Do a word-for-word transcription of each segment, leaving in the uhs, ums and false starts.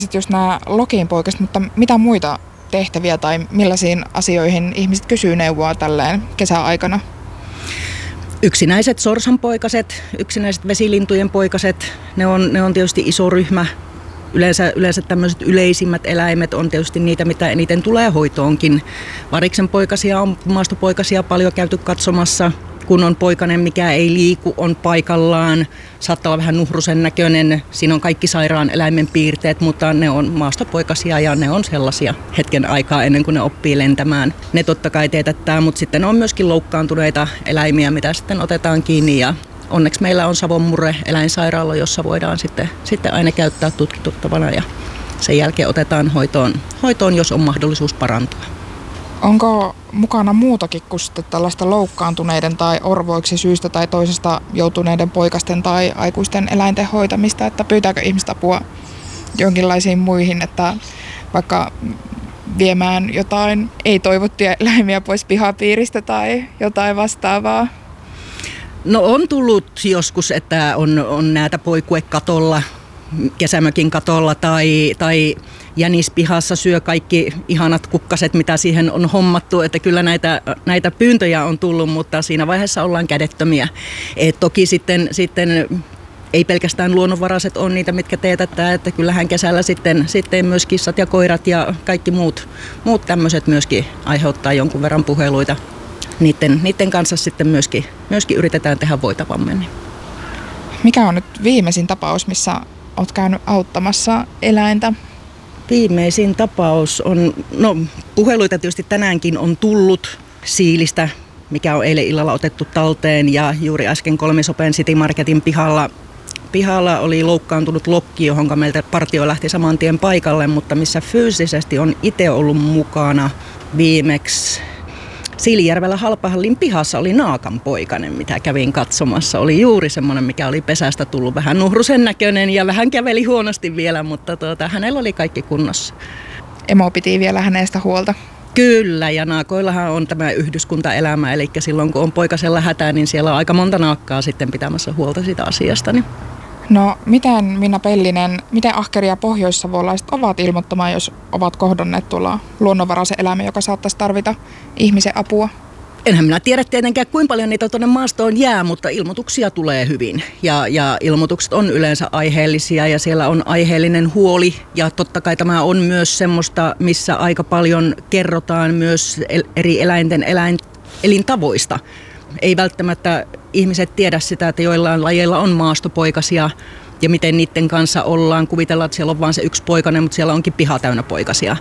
Sitten just nämä lokiinpoikaset, mutta mitä muita tehtäviä tai millaisiin asioihin ihmiset kysyy neuvoa tälleen kesäaikana? Yksinäiset sorsanpoikaset, yksinäiset vesilintujen poikaset, ne on, ne on tietysti iso ryhmä. Yleensä, yleensä tämmöiset yleisimmät eläimet on tietysti niitä, mitä eniten tulee hoitoonkin. Variksenpoikasia on maastopoikasia paljon käyty katsomassa. Kun on poikanen, mikä ei liiku, on paikallaan, saattaa olla vähän nuhrusen näköinen. Siinä on kaikki sairaan eläimen piirteet, mutta ne on maastopoikasia ja ne on sellaisia hetken aikaa ennen kuin ne oppii lentämään. Ne totta kai teetättää, mutta sitten on myöskin loukkaantuneita eläimiä, mitä sitten otetaan kiinni. Ja onneksi meillä on Savon Murre eläinsairaala, jossa voidaan sitten, sitten aina käyttää tutkituttavana ja sen jälkeen otetaan hoitoon, hoitoon, jos on mahdollisuus parantua. Onko mukana muutakin kuin sitten tällaista loukkaantuneiden tai orvoiksi syystä tai toisesta joutuneiden poikasten tai aikuisten eläinten hoitamista, että pyytääkö ihmiset apua jonkinlaisiin muihin, että vaikka viemään jotain ei-toivottuja eläimiä pois pihapiiristä tai jotain vastaavaa? No on tullut joskus, että on, on näitä poikue katolla, kesämökin katolla tai, tai jänispihassa syö kaikki ihanat kukkaset, mitä siihen on hommattu. Että kyllä näitä, näitä pyyntöjä on tullut, mutta siinä vaiheessa ollaan kädettömiä. Et toki sitten, sitten ei pelkästään luonnonvaraiset on niitä, mitkä teetättää, että kyllähän kesällä sitten, sitten myös kissat ja koirat ja kaikki muut, muut tämmöiset myöskin aiheuttaa jonkun verran puheluita. Niiden, niiden kanssa sitten myöskin, myöskin yritetään tehdä voitavamme. Mikä on nyt viimeisin tapaus, missä olet käynyt auttamassa eläintä? Viimeisin tapaus on, no puheluita tietysti tänäänkin on tullut siilistä, mikä on eilen illalla otettu talteen ja juuri äsken Kolmisopen City Marketin pihalla, pihalla oli loukkaantunut lokki, johon meiltä partio lähti saman tien paikalle, mutta missä fyysisesti on itse ollut mukana viimeksi. Siilijärvellä Halpahallin pihassa oli naakanpoikainen, mitä kävin katsomassa. Oli juuri semmoinen, mikä oli pesästä tullut vähän nuhrusen näköinen ja vähän käveli huonosti vielä, mutta tuota, hänellä oli kaikki kunnossa. Emo piti vielä hänestä huolta. Kyllä, ja naakoillahan on tämä yhdyskuntaelämä, eli silloin kun on poikasella hätää, niin siellä on aika monta naakkaa sitten pitämässä huolta siitä asiasta. Niin. No, miten Minna Pellinen, miten ahkeria pohjoissavolaiset ovat ilmoittamaan, jos ovat kohdanneet tuolla luonnonvaraisen eläimen, joka saattaisi tarvita ihmisen apua? Enhän minä tiedä tietenkään, kuinka paljon niitä tuonne maastoon jää, mutta ilmoituksia tulee hyvin. Ja, ja ilmoitukset on yleensä aiheellisia ja siellä on aiheellinen huoli. Ja totta kai tämä on myös semmoista, missä aika paljon kerrotaan myös eri eläinten eläin, elintavoista. Ei välttämättä ihmiset tiedä sitä, että joillain lajeilla on maastopoikasia ja miten niiden kanssa ollaan. Kuvitellaan, että siellä on vain se yksi poikainen, mutta siellä onkin piha täynnä poikasia.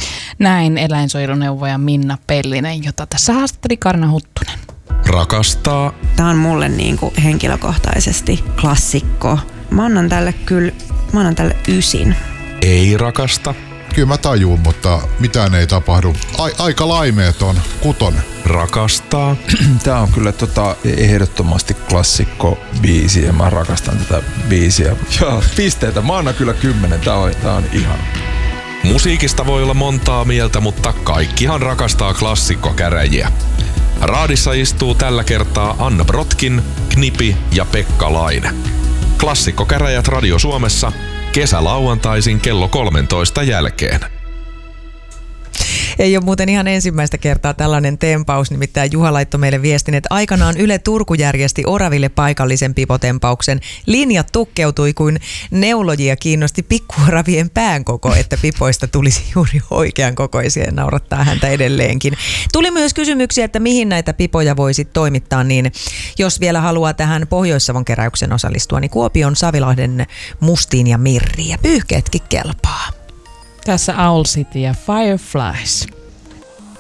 Näin eläinsuojeluneuvoja Minna Pellinen, jota tässä haastatteli Karina Huttunen. Rakastaa. Tämä on mulle niin kuin henkilökohtaisesti klassikko. Mä annan tälle kyllä, mä annan tälle ysin. Ei rakasta. Kyllä mä tajuun, mutta mitään ei tapahdu. Ai, aika laimeeton, kutonen. Rakastaa. Tää on kyllä tota ehdottomasti klassikko biisi ja mä rakastan tätä biisiä. Ja pisteitä, mä annan kyllä kymmenen, tää on, tää on ihana. Musiikista voi olla montaa mieltä, mutta kaikkihan rakastaa klassikkokäräjiä. Raadissa istuu tällä kertaa Anna Brotkin, Knipi ja Pekka Laine. Klassikkokäräjät Radio Suomessa kesälauantaisin kello kolmentoista jälkeen. Ei ole muuten ihan ensimmäistä kertaa tällainen tempaus, nimittäin Juha laittoi meille viestin, että aikanaan Yle Turku järjesti Oraville paikallisen pipotempauksen. Linjat tukkeutui, kuin neulojia kiinnosti pikkuoravien pään koko, että pipoista tulisi juuri oikean kokoisia ja naurattaa häntä edelleenkin. Tuli myös kysymyksiä, että mihin näitä pipoja voisi toimittaa, niin jos vielä haluaa tähän Pohjois-Savon keräyksen osallistua, niin Kuopion Savilahden Mustiin ja Mirriin ja pyyhkeetkin kelpaa. Tässä Owl City ja Fireflies.